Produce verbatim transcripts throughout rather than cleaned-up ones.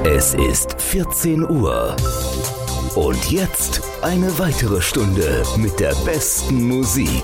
Es ist vierzehn Uhr. Und jetzt eine weitere Stunde mit der besten Musik.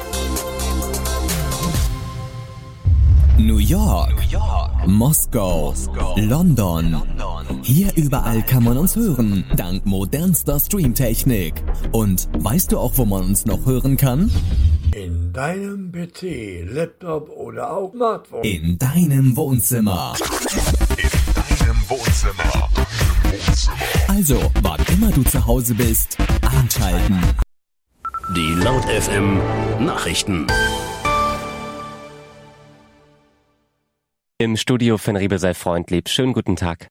New York, New York. Moskau, Moskau. London. London. Hier überall kann man uns hören, dank modernster Streamtechnik. Und weißt du auch, wo man uns noch hören kann? In deinem P C, Laptop oder auch Smartphone. In deinem Wohnzimmer. In deinem Wohnzimmer. Also, wann immer du zu Hause bist, einschalten. Die Laut F M Nachrichten. Im Studio Finn Riebel sei freundlieb. Schönen guten Tag.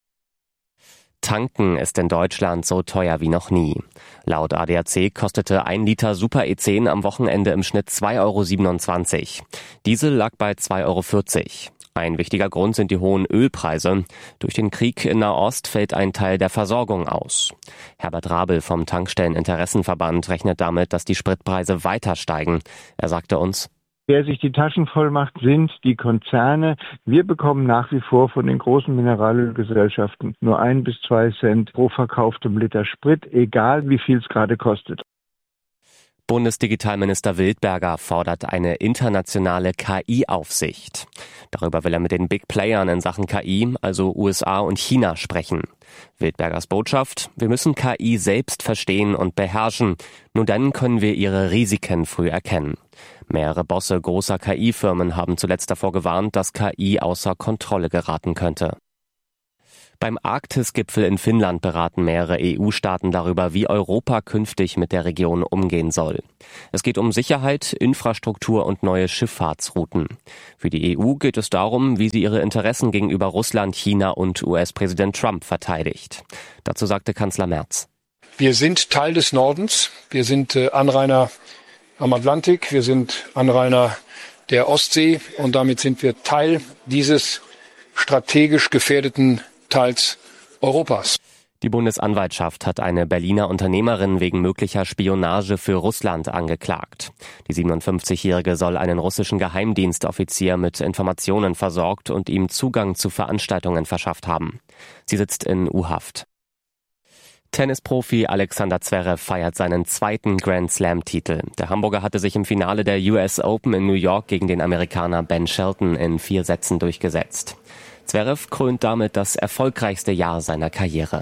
Tanken ist in Deutschland so teuer wie noch nie. Laut A D A C kostete ein Liter Super E zehn am Wochenende im Schnitt zwei Euro siebenundzwanzig. Diesel lag bei zwei Euro vierzig. Ein wichtiger Grund sind die hohen Ölpreise. Durch den Krieg in Nahost fällt ein Teil der Versorgung aus. Herbert Rabel vom Tankstelleninteressenverband rechnet damit, dass die Spritpreise weiter steigen. Er sagte uns: Wer sich die Taschen voll macht, sind die Konzerne. Wir bekommen nach wie vor von den großen Mineralölgesellschaften nur ein bis zwei Cent pro verkauftem Liter Sprit, egal wie viel es gerade kostet. Bundesdigitalminister Wildberger fordert eine internationale K I-Aufsicht. Darüber will er mit den Big Playern in Sachen K I, also U S A und China, sprechen. Wildbergers Botschaft: Wir müssen K I selbst verstehen und beherrschen. Nur dann können wir ihre Risiken früh erkennen. Mehrere Bosse großer K I-Firmen haben zuletzt davor gewarnt, dass K I außer Kontrolle geraten könnte. Beim Arktis-Gipfel in Finnland beraten mehrere E U-Staaten darüber, wie Europa künftig mit der Region umgehen soll. Es geht um Sicherheit, Infrastruktur und neue Schifffahrtsrouten. Für die E U geht es darum, wie sie ihre Interessen gegenüber Russland, China und U S-Präsident Trump verteidigt. Dazu sagte Kanzler Merz: Wir sind Teil des Nordens. Wir sind äh, Anrainer am Atlantik. Wir sind Anrainer der Ostsee. Und damit sind wir Teil dieses strategisch gefährdeten Teils Europas. Die Bundesanwaltschaft hat eine Berliner Unternehmerin wegen möglicher Spionage für Russland angeklagt. Die siebenundfünfzigjährige soll einen russischen Geheimdienstoffizier mit Informationen versorgt und ihm Zugang zu Veranstaltungen verschafft haben. Sie sitzt in U-Haft. Tennisprofi Alexander Zverev feiert seinen zweiten Grand-Slam-Titel. Der Hamburger hatte sich im Finale der U S Open in New York gegen den Amerikaner Ben Shelton in vier Sätzen durchgesetzt. Zverev krönt damit das erfolgreichste Jahr seiner Karriere.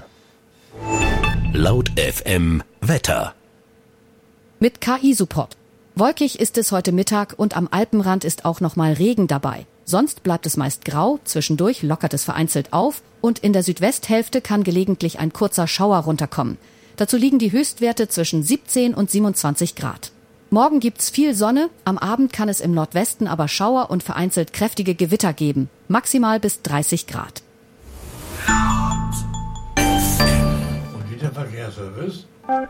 Laut F M Wetter. Mit K I-Support. Wolkig ist es heute Mittag und am Alpenrand ist auch noch mal Regen dabei. Sonst bleibt es meist grau, zwischendurch lockert es vereinzelt auf und in der Südwesthälfte kann gelegentlich ein kurzer Schauer runterkommen. Dazu liegen die Höchstwerte zwischen siebzehn und siebenundzwanzig Grad. Morgen gibt's viel Sonne, am Abend kann es im Nordwesten aber Schauer und vereinzelt kräftige Gewitter geben. Maximal bis dreißig Grad. Und wie der Verkehrsservice?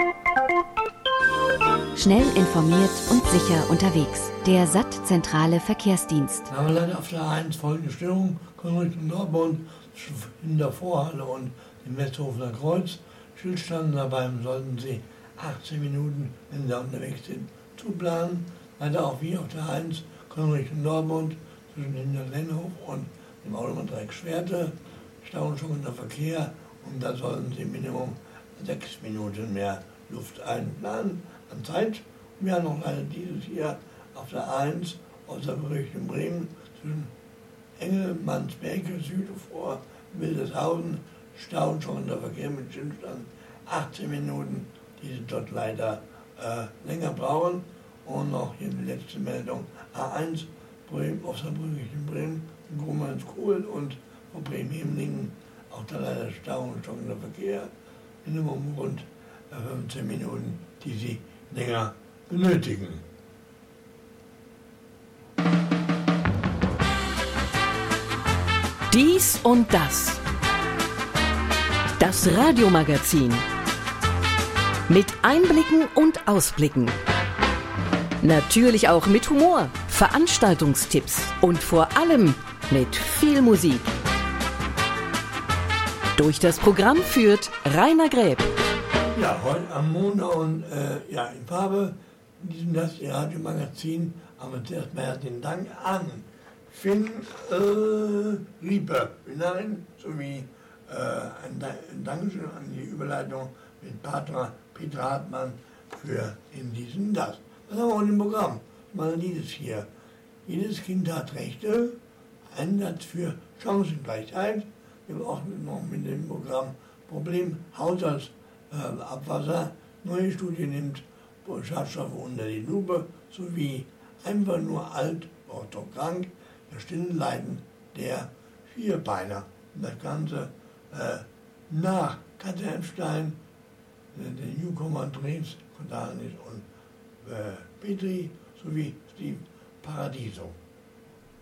Schnell informiert und sicher unterwegs. Der S A T Zentrale Verkehrsdienst. Da haben wir leider auf der eins folgende Störung. Kommen Richtung Dortmund, in der Vorhalle und im Westhofener Kreuz. Stillstanden dabei sollten Sie achtzehn Minuten, wenn Sie unterwegs sind, zu planen. Leider auch wie auf der eins, kommen Richtung Dortmund, zwischen Hinterlenhof und dem Autobahndreieck Schwerte. Stauenschonender Verkehr und da sollten Sie Minimum sechs Minuten mehr Luft einplanen an Zeit. Wir haben noch leider dieses hier auf der eins aus der Richtung Bremen zwischen Engelmannsberge, Süde vor Wildeshausen. Stauenschonender Verkehr mit Stillstand achtzehn Minuten, die Sie dort leider äh, länger brauchen. Und noch hier die letzte Meldung: A eins, Bremen, Osnabrück in Bremen, Grummanskohl und von Bremen-Hemlingen, auch da leider Stau und stockender Verkehr. Minimum rund fünfzehn Minuten, die Sie länger benötigen. Dies und das. Das Radiomagazin. Mit Einblicken und Ausblicken. Natürlich auch mit Humor, Veranstaltungstipps und vor allem mit viel Musik. Durch das Programm führt Rainer Gräb. Ja, heute am Montag und äh, ja, in Farbe, in diesem das Radiomagazin, aber zuerst mal herzlichen Dank an Finn äh, Rieper hinein, sowie äh, ein, ein Dankeschön an die Überleitung mit Petra, Petra Hartmann für in diesem das. Was haben wir auch im Programm? Mal dieses hier. Jedes Kind hat Rechte, Einsatz für Chancengleichheit. Wir haben auch noch mit dem Programm Problem Haushaltsabwasser. Äh, Neue Studie nimmt Schadstoffe unter die Lupe sowie einfach nur alt, orthokrank, das stillen Leiden der Vierbeiner. Und das Ganze äh, nach Katja Epstein, der Newcomer Dres, Kontanis und äh, Petri sowie Steve Paradiso.